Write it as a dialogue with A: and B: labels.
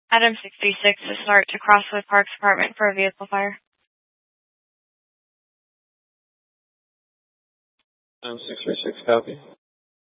A: Item 66 is alert to Crosswood Parks Department for a vehicle fire.
B: Item 636, copy.